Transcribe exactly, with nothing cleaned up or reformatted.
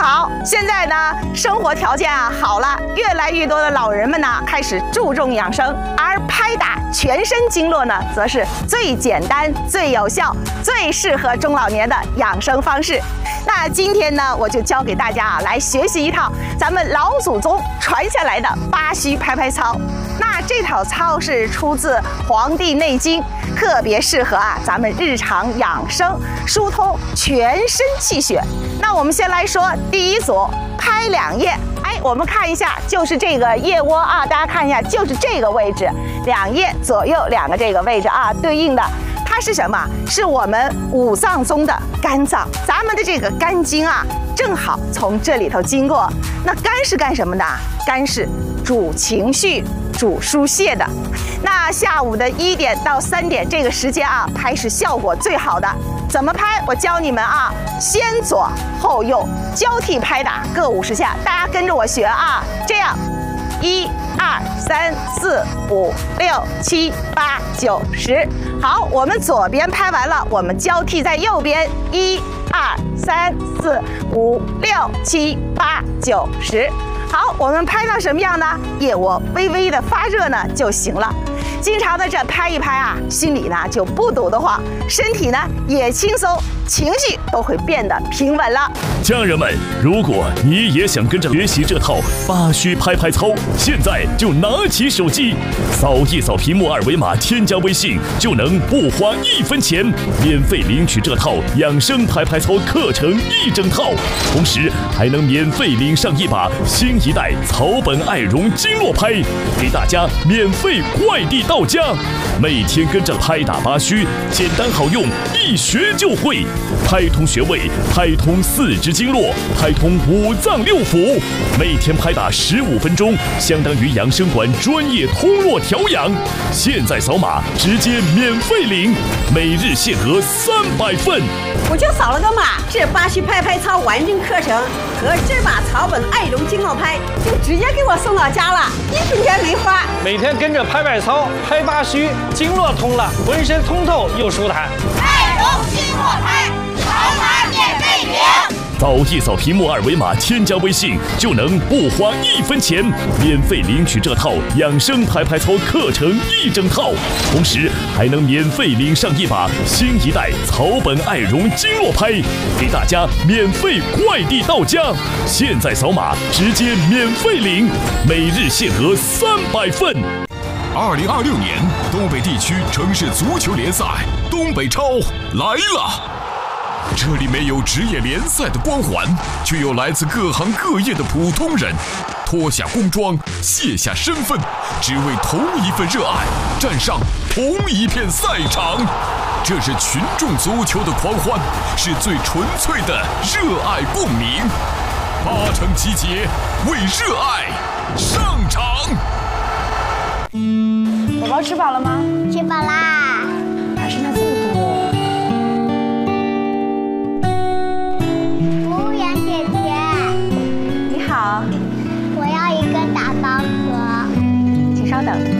好，现在呢，生活条件啊好了，越来越多的老人们呢开始注重养生，而拍打全身经络呢，则是最简单、最有效、最适合中老年的养生方式。那今天呢，我就教给大家啊，来学习一套咱们老祖宗传下来的八虚拍拍操。那这套操是出自《黄帝内经》，特别适合啊咱们日常养生，疏通全身气血。那我们先来说第一组，拍两腋。哎，我们看一下，就是这个腋窝啊，大家看一下，就是这个位置，两腋左右两个这个位置啊，对应的。它是什么？是我们五脏中的肝脏，咱们的这个肝经啊，正好从这里头经过。那肝是干什么的？肝是主情绪、主疏泄的。那下午的一点到三点这个时间啊，拍是效果最好的。怎么拍？我教你们啊，先左后右交替拍打，各五十下，大家跟着我学啊，这样。一二三四五六七八九十，好，我们左边拍完了，我们交替在右边，一二三四五六七八九十。好，我们拍到什么样呢？腋窝微微的发热呢就行了。经常的这拍一拍啊，心里呢就不堵得慌，身体呢也轻松，情绪都会变得平稳了。 家人们，如果你也想跟着学习这套八虚拍拍操，现在就拿起手机，扫一扫屏幕二维码，添加微信，就能不花一分钱，免费领取这套养生拍拍操课程一整套，同时还能免费领上一把新一代草本爱绒经络拍，给大家免费快递到家。每天跟着拍打八虚，简单好用，一学就会，拍通穴位，拍通四肢经络，拍通五脏六腑。每天拍打十五分钟，相当于养生馆专业通络调养。现在扫码直接免费领，每日限额三百份。 我就扫了个码，这八虚拍拍操完整课程和这把草本爱绒经络拍就直接给我送到家了，一分钱没花。 每天跟着拍拍操，拍八虚，经络通了，浑身通透又舒坦。 爱绒经络拍，扫码免费领。 扫一扫屏幕二维码，添加微信，就能不花一分钱，免费领取这套养生拍拍操课程一整套，同时还能免费领上一把新一代草本爱绒经络拍，给大家免费快递到家。现在扫码直接免费领，每日限额三百份。 二零二六年东北地区城市足球联赛东北超来了。这里没有职业联赛的光环，却有来自各行各业的普通人，脱下工装，卸下身份，只为同一份热爱，站上同一片赛场。这是群众足球的狂欢，是最纯粹的热爱共鸣。八成集结，为热爱上场。 宝宝吃饱了吗？ 吃饱啦。 哪是那这么多？ 服务员姐姐， 你好， 我要一个打包盒。 请稍等。